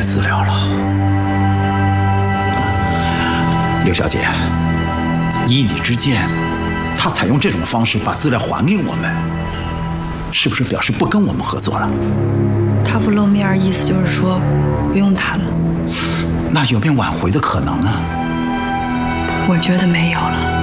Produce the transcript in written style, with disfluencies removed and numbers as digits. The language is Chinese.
些资料了。刘小姐，依你之见，他采用这种方式把资料还给我们，是不是表示不跟我们合作了？ 他不露面，意思就是说不用谈了。 那有没有挽回的可能呢？ 我觉得没有了。